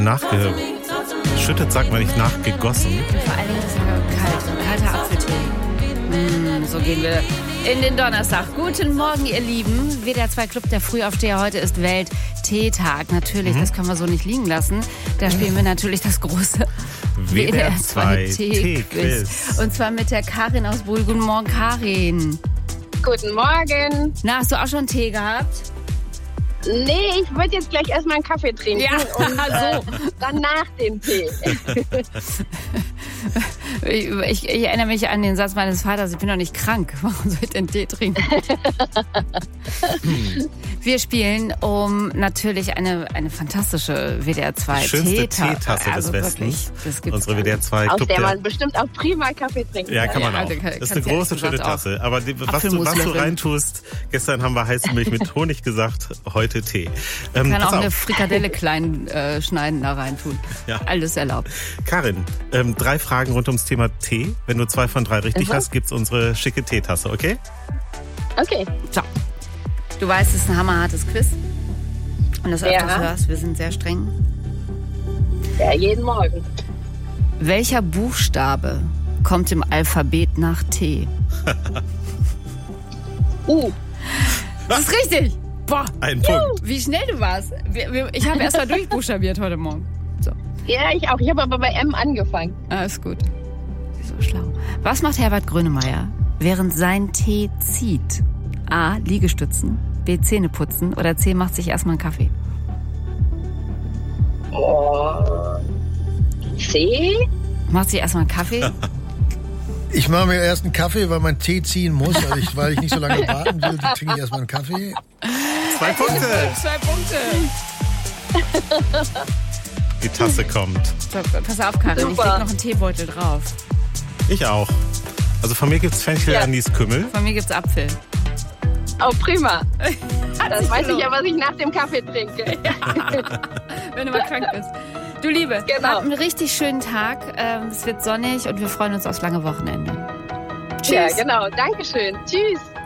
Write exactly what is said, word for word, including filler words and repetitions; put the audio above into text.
Nachgeschüttet, sagt man nicht, nachgegossen. Vor allen Dingen ist er kalt. Kalter Apfeltee. Mm, so gehen wir in den Donnerstag. Guten Morgen, ihr Lieben. W D R zwei Club der Frühaufsteher. Heute ist Welt-Teetag. Natürlich, mhm. das können wir so nicht liegen lassen. Da spielen wir natürlich das große W D R zwei Tee-Quiz. Und zwar mit der Karin aus Brühl. Guten Morgen, Karin. Guten Morgen. Na, hast du auch schon Tee gehabt? Nee, ich würde jetzt gleich erstmal einen Kaffee trinken. Ja, und äh, so. dann nach dem Tee. ich, ich, ich erinnere mich an den Satz meines Vaters, ich bin doch nicht krank. Warum soll ich denn Tee trinken? Wir spielen um natürlich eine, eine fantastische W D R zwei schönste Teetasse, Teetasse also des Westens. Wirklich, Unsere W D R zwei Aus Club der der... man bestimmt auch prima Kaffee trinken Ja, kann. kann man Ja, auch. also kann- Das ist eine kannst ja große, schöne gesagt auch Tasse. Aber die, was, du, was du reintust, gestern haben wir heiße Milch mit Honig gesagt, heute Tee. Ähm, kann pass auch auf. eine Frikadelle klein äh, schneiden da rein tun. Ja. Alles erlaubt. Karin, ähm, drei Fragen rund ums Thema Tee. Wenn du zwei von drei richtig Mhm. hast, gibt's unsere schicke Teetasse, okay? Okay. So. Du weißt, es ist ein hammerhartes Quiz. Und das öfters Ja. hörst, wir sind sehr streng. Ja, jeden Morgen. Welcher Buchstabe kommt im Alphabet nach T? Uh, Das ist richtig. Boah, Ein Punkt. wie schnell du warst. Wir- wir- Ich habe erst mal durchbuchstabiert heute Morgen. So, ja, ich auch. Ich habe aber bei M angefangen. alles gut. Sie ist so schlau. Was macht Herbert Grönemeyer, während sein Tee zieht? A. Liegestützen, B. Zähne putzen oder C. macht sich erstmal einen Kaffee? Oh. C? Macht sich erstmal einen Kaffee? Ich mache mir erst einen Kaffee, weil mein Tee ziehen muss, weil ich, weil ich nicht so lange warten will. Trinke ich erstmal einen Kaffee. Zwei Punkte. Zwei Punkte. Die Tasse kommt. So, pass auf, Karin, ich Super. leg noch einen Teebeutel drauf. Ich auch. Also von mir gibt's Fenchel, Ja. Anis, Kümmel. Von mir gibt's Apfel. Oh, prima. Hat Das sich weiß ich gelohnt. ja, was ich nach dem Kaffee trinke. Wenn du mal krank bist. Du Liebe, Genau. hab einen richtig schönen Tag. Ähm, Es wird sonnig und wir freuen uns aufs lange Wochenende. Tschüss. Ja, genau. Dankeschön. Tschüss.